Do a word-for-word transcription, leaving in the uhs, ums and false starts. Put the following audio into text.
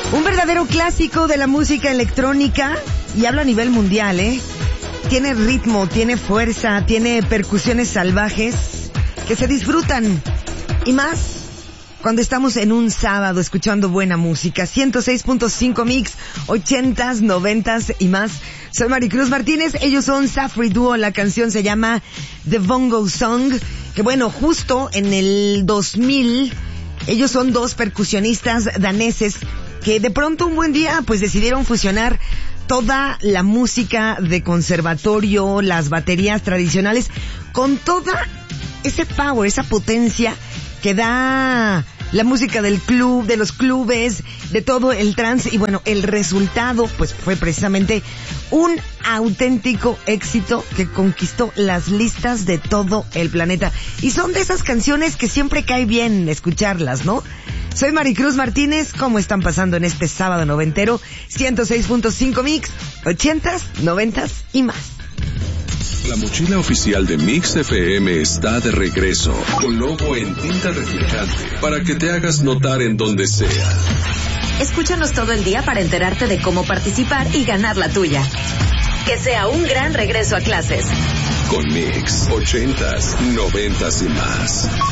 Un verdadero clásico de la música electrónica y habla a nivel mundial, ¿eh? Tiene ritmo, tiene fuerza, tiene percusiones salvajes que se disfrutan. Y más cuando estamos en un sábado escuchando buena música. ciento seis punto cinco Mix, ochentas, noventas y más. Soy Maricruz Martínez, ellos son Safri Duo, la canción se llama The Bongo Song, que bueno, justo en el dos mil, ellos son dos percusionistas daneses que de pronto un buen día pues decidieron fusionar toda la música de conservatorio, las baterías tradicionales, con toda ese power, esa potencia que da la música del club, de los clubes, de todo el trance. Y bueno, el resultado pues fue precisamente un auténtico éxito que conquistó las listas de todo el planeta. Y son de esas canciones que siempre cae bien escucharlas, ¿no? Soy Maricruz Martínez, ¿cómo están pasando en este sábado noventero? ciento seis punto cinco Mix, ochentas, noventas y más. La mochila oficial de Mix F M está de regreso, con logo en tinta reflejante, para que te hagas notar en donde sea. Escúchanos todo el día para enterarte de cómo participar y ganar la tuya. Que sea un gran regreso a clases. Con Mix, ochentas, noventas y más.